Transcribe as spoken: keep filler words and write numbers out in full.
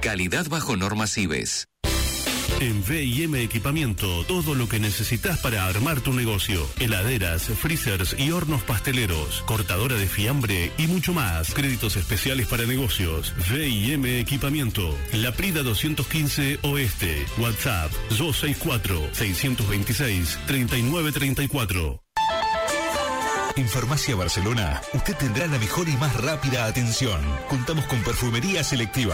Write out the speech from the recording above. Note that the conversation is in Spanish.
Calidad bajo normas C I B E S. En V y M Equipamiento, todo lo que necesitas para armar tu negocio. Heladeras, freezers y hornos pasteleros, cortadora de fiambre y mucho más. Créditos especiales para negocios. V y M Equipamiento. La Prida doscientos quince Oeste. WhatsApp dos seis cuatro, seis dos seis, tres nueve tres cuatro. En Farmacia Barcelona, usted tendrá la mejor y más rápida atención. Contamos con perfumería selectiva,